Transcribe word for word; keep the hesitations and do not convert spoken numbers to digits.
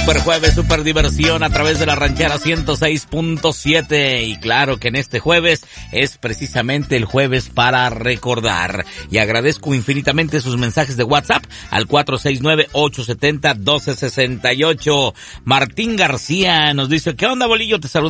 Super jueves, super diversión a través de la ranchera ciento seis punto siete. Y claro que en este jueves es precisamente el jueves para recordar. Y agradezco infinitamente sus mensajes de WhatsApp al cuatro seis nueve, ocho siete cero, uno dos seis ocho. Martín García nos dice, ¿qué onda, Bolillo? Te saludo.